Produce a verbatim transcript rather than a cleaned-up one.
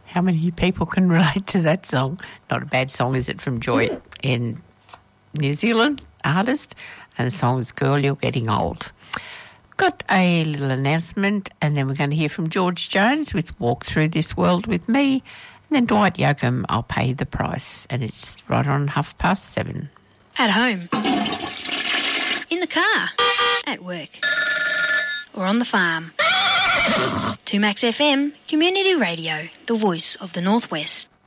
How many people can relate to that song? Not a bad song, is it, from Joy in New Zealand, artist, and the song is Girl, You're Getting Old. Got a little announcement, and then we're going to hear from George Jones with Walk Through This World With Me, and then Dwight Yoakam, I'll Pay the Price, and it's right on half past seven. At home, in the car, at work, or on the farm. two Max F M, Community Radio, the voice of the Northwest.